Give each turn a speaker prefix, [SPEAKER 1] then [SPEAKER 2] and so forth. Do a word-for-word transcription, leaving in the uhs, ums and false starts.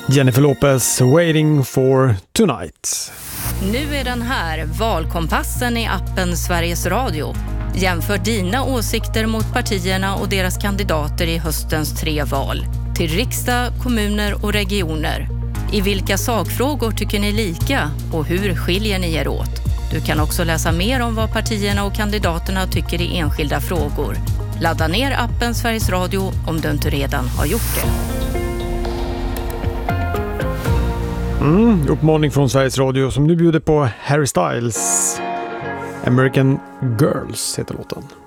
[SPEAKER 1] Jennifer Lopez, Waiting for Tonight.
[SPEAKER 2] Nu är den här, valkompassen i appen Sveriges Radio. Jämför dina åsikter mot partierna och deras kandidater i höstens tre val. Till riksdag, kommuner och regioner. I vilka sakfrågor tycker ni lika och hur skiljer ni er åt? Du kan också läsa mer om vad partierna och kandidaterna tycker i enskilda frågor. Ladda ner appen Sveriges Radio om du inte redan har gjort det.
[SPEAKER 1] Mm, uppmaning från Sveriges Radio som nu bjuder på Harry Styles. American Girls heter låten.